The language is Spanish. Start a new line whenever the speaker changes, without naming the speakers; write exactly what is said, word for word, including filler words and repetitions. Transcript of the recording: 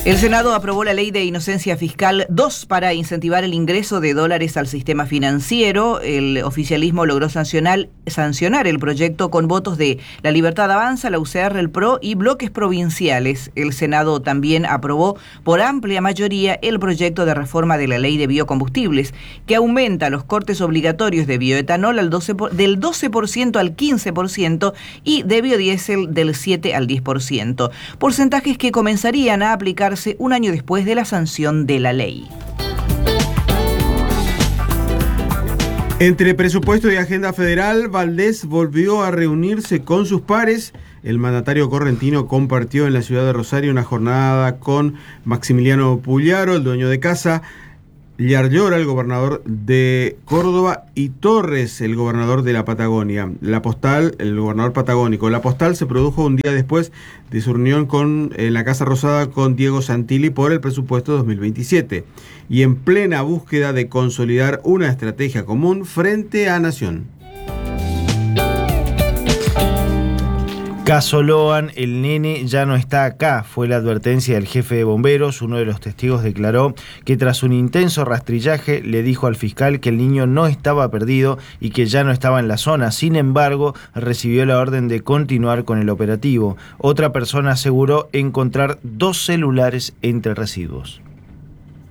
El Senado aprobó la ley de inocencia fiscal dos para incentivar el ingreso de dólares al sistema financiero. El oficialismo logró sancionar, sancionar el proyecto con votos de La Libertad Avanza, la U C R, el P R O y bloques provinciales. El Senado también aprobó por amplia mayoría el proyecto de reforma de la ley de biocombustibles, que aumenta los cortes obligatorios de bioetanol al doce por, del doce por ciento al quince por ciento y de biodiesel del siete al diez por ciento. Porcentajes que comenzarían a aplicarse un año después de la sanción de la ley.
Entre presupuesto y agenda federal, Valdés volvió a reunirse con sus pares. El mandatario correntino compartió en la ciudad de Rosario una jornada con Maximiliano Puyaro, el dueño de casa, Yarlora, el gobernador de Córdoba, y Torres, el gobernador de la Patagonia. La postal, el gobernador patagónico. La postal se produjo un día después de su reunión con, en la Casa Rosada con Diego Santilli por el presupuesto dos mil veintisiete y en plena búsqueda de consolidar una estrategia común frente a Nación.
Caso Loan, el nene ya no está acá, fue la advertencia del jefe de bomberos. Uno de los testigos declaró que tras un intenso rastrillaje le dijo al fiscal que el niño no estaba perdido y que ya no estaba en la zona. Sin embargo, recibió la orden de continuar con el operativo. Otra persona aseguró encontrar dos celulares entre residuos.